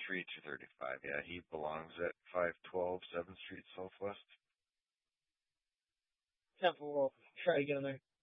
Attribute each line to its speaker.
Speaker 1: 3235. Yeah, he belongs at 512 7th Street Southwest.
Speaker 2: Temple will try to get him there.